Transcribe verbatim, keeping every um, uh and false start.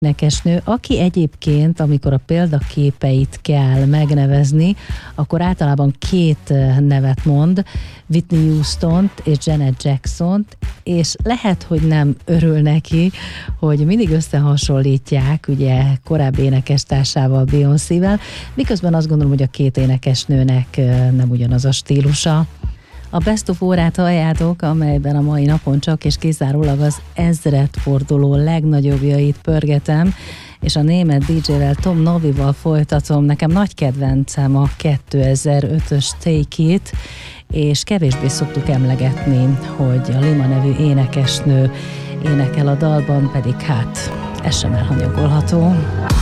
énekesnő, aki egyébként, amikor a példaképeit kell megnevezni, akkor általában két nevet mond, Whitney Houstont és Janet Jacksont, és lehet, hogy nem örül neki, hogy mindig összehasonlítják ugye korábbi énekestársával, Beyoncével, miközben azt gondolom, hogy a két énekesnőnek nem ugyanaz a stílusa. A Best of órát halljátok, amelyben a mai napon csak és kizárólag az ezredforduló legnagyobbjait pörgetem, és a német dé dzsével, Tom Novival folytatom. Nekem nagy kedvencem a kétezer-ötös Take It, és kevésbé szoktuk emlegetni, hogy a Lima nevű énekesnő énekel a dalban, pedig hát ez sem elhanyagolható.